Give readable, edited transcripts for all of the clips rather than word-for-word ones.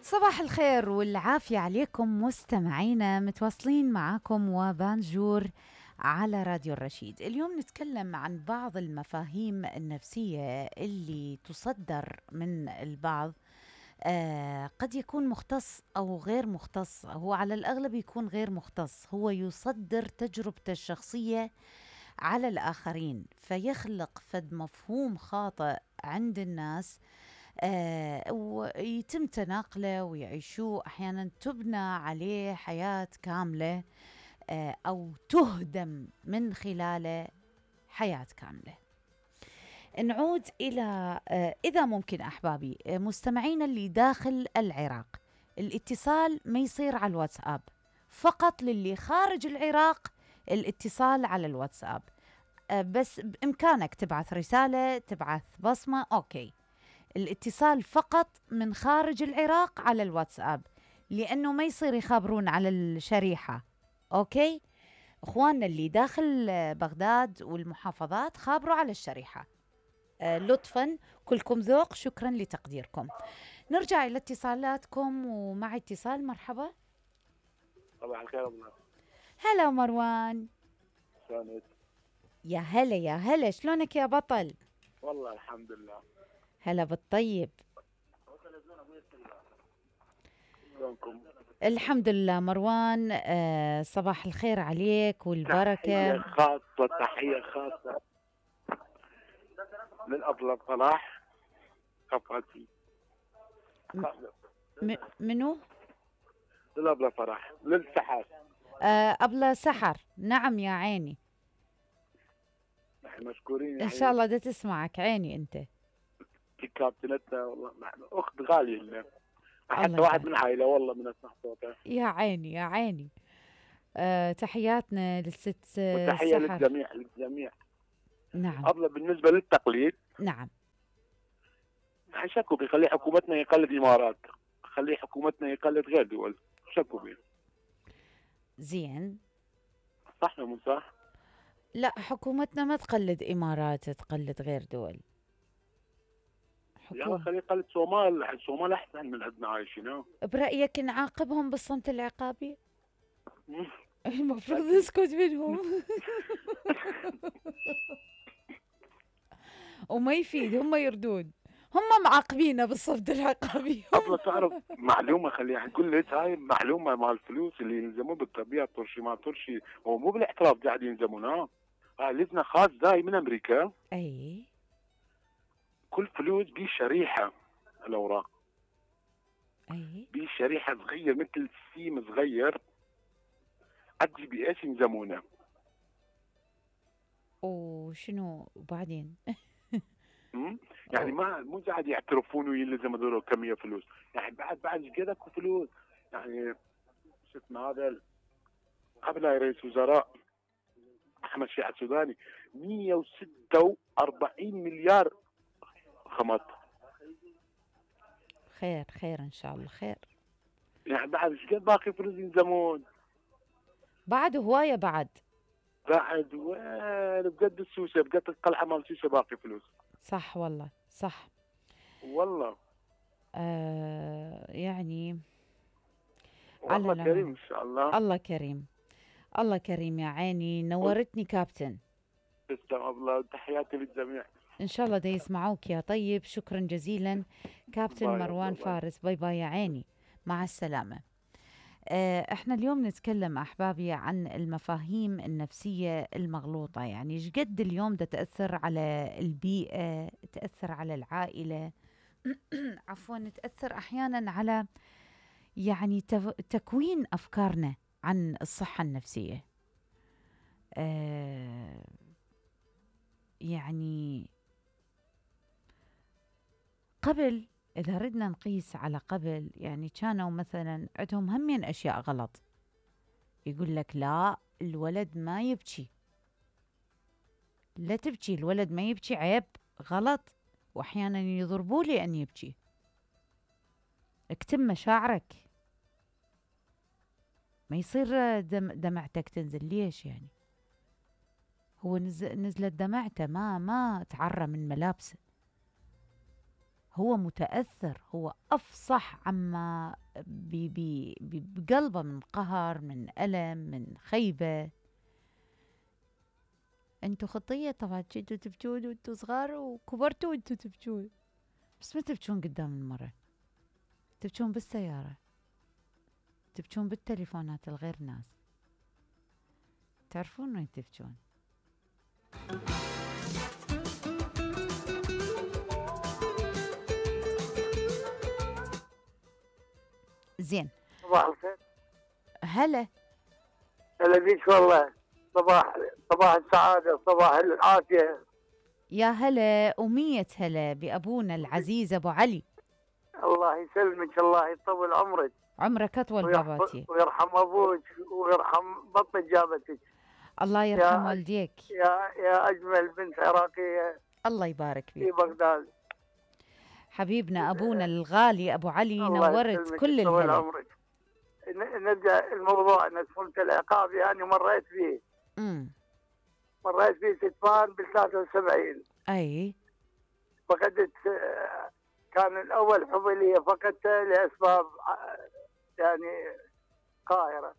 صباح الخير والعافية عليكم مستمعينا، متواصلين معاكم وبانجور على راديو الرشيد. اليوم نتكلم عن بعض المفاهيم النفسية اللي تصدر من البعض. قد يكون مختص أو غير مختص، هو على الأغلب يكون غير مختص، هو يصدر تجربته الشخصية على الآخرين فيخلق فد مفهوم خاطئ عند الناس، ويتم تناقله ويعيشوه. أحيانا تبنى عليه حياة كاملة، أو تهدم من خلاله حياة كاملة. نعود إلى إذا ممكن أحبابي مستمعين اللي داخل العراق، الاتصال ما يصير على الواتساب، فقط للي خارج العراق الاتصال على الواتساب. بس بإمكانك تبعث رسالة، تبعث بصمة، أوكي. الاتصال فقط من خارج العراق على الواتساب، لأنه ما يصير يخابرون على الشريحة. أوكي أخواننا اللي داخل بغداد والمحافظات، خابروا على الشريحة لطفا، كلكم ذوق، شكرا لتقديركم. نرجع إلى اتصالاتكم، ومع اتصال. مرحبا. صباح الخير ابو ناصر. هلا مروان. شلونك؟ يا هلا يا هلا، شلونك يا بطل؟ والله الحمد لله. هلا بالطيب. شلونكم؟ الحمد لله مروان. صباح الخير عليك والبركة. تحية خاصة للأبلة صلاح خفاتي. منو؟ للأبلة صلاح للسحر. أبلة سحر، نعم يا عيني. نحن مشكورين إن شاء الله دا تسمعك عيني أنت. كابتنتنا والله أخت غالية لنا، حتى الله واحد يبارك. من عائلة والله من أسمع صوته. يا عيني يا عيني. تحياتنا للست وتحية سحر. للجميع. نعم أبلة بالنسبة للتقليد، نعم. شكوا بيخلي حكومتنا يقلد إمارات، خلي حكومتنا يقلد غير دول، شكوا بيه. زين. صح مو صح؟ لا، حكومتنا ما تقلد إمارات، تقلد غير دول. يلا خليه يقلد صومال، الصومال أحسن من عندنا عايشين. برأيك نعاقبهم بالصمت العقابي؟ المفروض نسكت منهم. وما يفيد، هم يردون، هم معاقبينه بالصمت العقابي. قبل تعرف معلومة، خليها نقول لك هاي معلومة مال الفلوس اللي يلزمون بالطبيعة، طرشي ما طرشي، هو مو بالاحتراف قاعد يلزمون. هاي لجنة خاص جاي من أمريكا. أي. كل فلوس بيه شريحة، الأوراق أي. بيه شريحة صغير مثل سيم صغير، أدي بإيش يلزمونه. وشنو بعدين؟ يعني ما مو قاعد يعترفون ويلزم هذول كمية فلوس، يعني بعد ايش قد اكو فلوس. يعني شو اسمه هذا قبل رئيس وزراء احمد شيعة السوداني 146 مليار خمط. خير خير ان شاء الله خير. يعني بعد ايش قد باقي فلوس ينزمون؟ بعد هوايه بعد وين بقد السوسه، بقد القلعه مال السوسه باقي فلوس. صح والله صح. والله يعني على والله كريم العموم ان شاء الله. الله كريم، الله كريم يا عيني. نورتني كابتن. تسلم الله، تحياتي للجميع. ان شاء الله دا يسمعوك يا طيب. شكرا جزيلا كابتن مروان فارس. باي باي يا عيني، مع السلامة. احنا اليوم نتكلم احبابي عن المفاهيم النفسية المغلوطة. يعني ايش قد اليوم ده تأثر على البيئة، تأثر على العائلة. عفوا، تأثر احيانا على يعني تكوين افكارنا عن الصحة النفسية. يعني قبل، إذا ردنا نقيس على قبل، يعني كانوا مثلا عندهم همين أشياء غلط. يقول لك لا، الولد ما يبكي، لا تبكي، الولد ما يبكي، عيب، غلط. وأحيانا يضربوا لي أن يبكي. اكتم مشاعرك، ما يصير دمعتك تنزل. ليش يعني؟ هو نزلت دمعته، ما تعرى من ملابسه، هو متأثر، هو أفصح عما بقلبه من قهر، من ألم، من خيبة. انتوا خطية طبعا، جيتوا تبكون وانتوا صغار، وكبرتوا وانتوا تبكون، بس ما تبكون قدام المرة، تبكون بالسيارة، تبكون بالتليفونات الغير ناس، تعرفون وين تبكون. زين. صباح الخير. هلا. هلا بيك والله. صباح السعادة، صباح العافية. يا هلا ومية هلا بأبونا العزيز أبو علي. الله يسلمك، الله يطول عمرك. عمرك أطول باباتي. ويرحم أبوك ويرحم بطن جابتك. الله يرحم والديك. يا أجمل بنت عراقية. الله يبارك فيك. في بغداد. حبيبنا أبونا الغالي أبو علي، نورت كل الهلا. نرجع الموضوع أن اسمه العقاب، يعني مريت فيه. مريت فيه ستفان بال73. أي. فقدت، كان الأول حبلية فقدته لأسباب يعني قاهرة،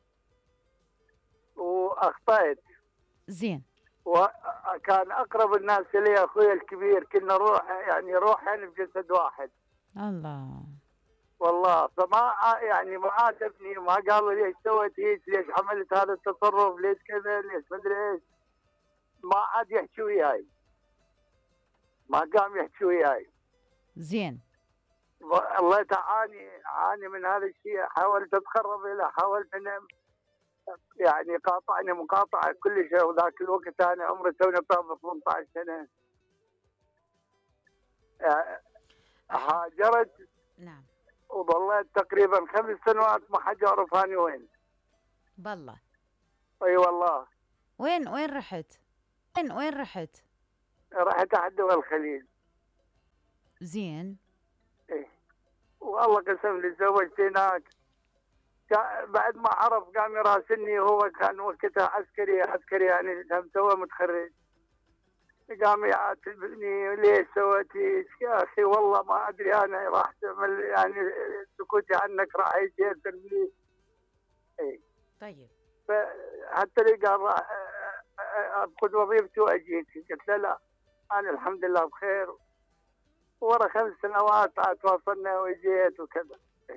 وأخطأت. زين. وكان أقرب الناس إلي أخوي الكبير، كنا روحين بجسد واحد. الله. والله فما يعني ما عاتبني، ما قالوا ليش سويت هيك، ليش عملت هذا التصرف، ليش كذا، ليش مدري ايش. ما عاد يحكي وياي، ما قام يحكي وياي. زين. الله عاني من هذا الشيء. حاولت اتقرب له، حاولت انه يعني قاطعني مقاطعه كل شيء. وذاك الوقت انا عمري توني طابق 18 سنه. هاجرت. نعم. وظليت تقريبا 5 سنوات ما حد يعرف اني وين. بالله. اي والله. وين رحت؟ وين رحت؟ رحت احد دول الخليج. زين. ايه. والله قسم لي تزوجت هناك. بعد ما عرف قام يراسلني، هو كان وقتها عسكري يعني توه متخرج. قام يعاتبني ليش سويتي يا اخي، والله ما ادري انا راح تعمل يعني سكوتي عنك راح يصير لي. اي. طيب. فحتى لي قال راح اخذ وظيفتي واجيك. قلت له لا، انا الحمد لله بخير. ورا 5 سنوات تواصلنا وجيت وكذا.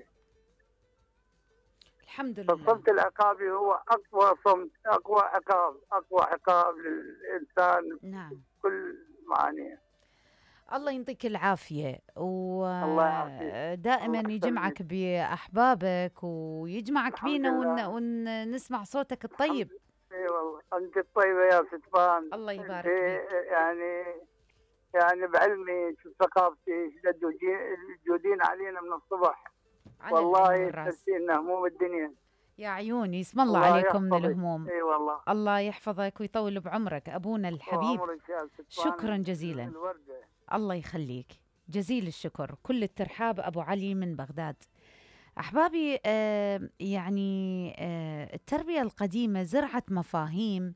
الحمد لله. فالصمت العقابي هو اقوى صمت، اقوى عقاب للانسان. نعم. كل معانيه. الله يعطيك العافية، ودائما يجمعك بأحبابك ويجمعك بينا ونسمع صوتك الطيب. اي والله انت الطيبة يا ستفان. الله يبارك فيك. يعني بعلمي ثقافتي جودين علينا من الصبح. والله تحسين هموم الدنيا. يا عيوني اسم الله عليكم من الهموم. اي والله. الله يحفظك ويطول بعمرك أبونا الحبيب. شكرا جزيلا. الوردة. الله يخليك، جزيل الشكر. كل الترحاب أبو علي من بغداد. أحبابي، يعني التربية القديمة زرعت مفاهيم،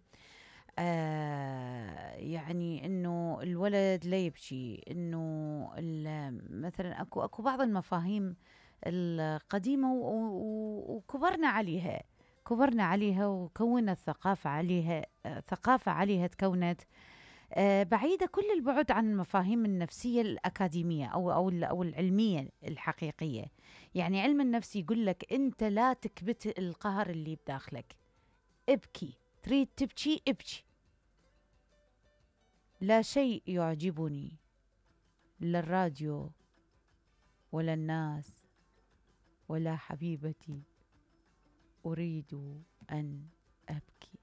يعني إنه الولد لا يبكي، إنه مثلا أكو بعض المفاهيم القديمة وكبرنا عليها وكونت ثقافة عليها تكونت بعيدة كل البعد عن المفاهيم النفسية الأكاديمية أو العلمية الحقيقية. يعني علم النفس يقول لك أنت لا تكبت القهر اللي بداخلك، ابكي، تريد تبكي ابكي. لا شيء يعجبني، لا الراديو ولا الناس ولا حبيبتي، أريد أن أبكي.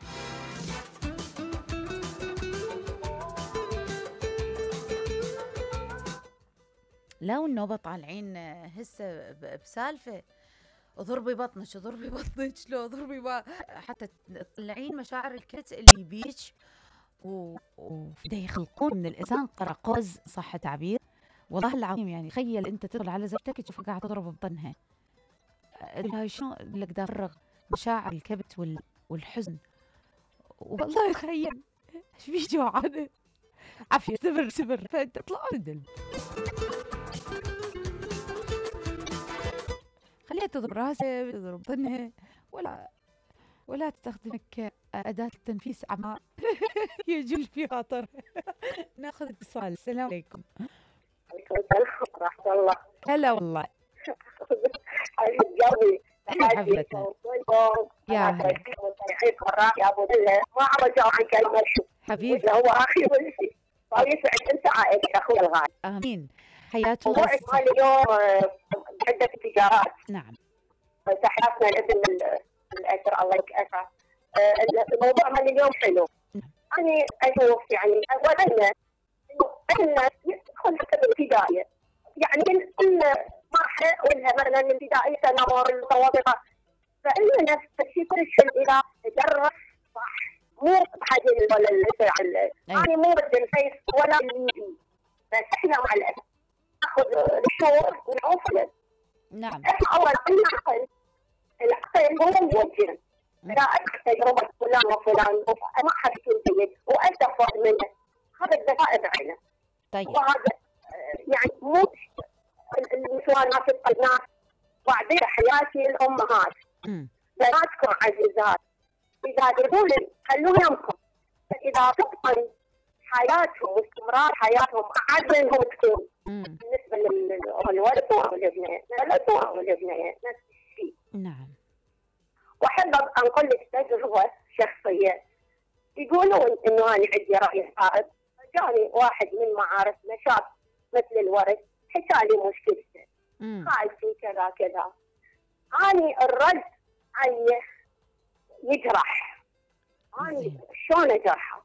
لو النوبة طالعين هسه بسالفة ضربي بطنك لو ضربي حتى تطلعين مشاعر الكت اللي بيك وبدا يخلقون من الإنسان قراقوز، صح تعبير؟ والله العظيم يعني تخيل أنت تدخل على زوجتك تشوفها قاعدة تضرب بطنها، شنو لك دا فرغ مشاعر الكبت والحزن. والله تخيل ايش بيجي وعاده عافية صبر فانت اطلع ندل. خليها تضرب راسها تضرب ظنها، ولا تستخدمك أداة التنفيس عما يجول في خاطر. ناخذ اتصال. السلام عليكم. عليكم السلام ورحمة الله. هلا والله. حبيب قلبي. يا حبيبتنا. يا هلا. يا ابو دله ما عم جاوب عن كلمه شو حبيبي. هو اخي ولدي. ويسعد انت عائلتك اخوي الغالي. امين. حياك الله. موضوعك مال اليوم بعده تجارات. نعم. تحياتنا لابن الاثر الله يكافئه. الموضوع مال اليوم حلو. انا اشوف يعني اولا انه يدخل حتى بالابتدائيه، يعني من كل مرحله ولها مثلا من ابتدائيه سنه المتوسطه، فإن نفس الشيء كل شيء إذا درس صح مو بحاجة ولا يعني مو بالدرسيس ولا بالإنجليزي، بس إحنا مع الأسف ناخذ الشهور ونوصل. نعم. إحنا أول عقل العقل هو موجه. إذا أدخل تجربة فلان وفلان ما حد يكون جيد وأستفاد منه، هذا الذكاء بعينه. طيب. وهذا يعني مو النسوان ما تبقى الناس. وبعدين حياتي الأمهات بناتكم عزيزات، إذا تقول خلوهم يمكم، إذا تبقى حياتهم واستمرار حياتهم أعز منهم تكون بالنسبة للولد أو الابنين، الولد أو الابنين نفس الشيء. نعم. وأحب أنقل لك تجربة شخصية. يقولون إنه أنا عندي رأي صائب. جاني واحد من معارفنا شاب مثل الورد، حكى لي مشكلته، خالتي كذا كذا. أني الرد عليه يجرح. أني شلون أجرحه؟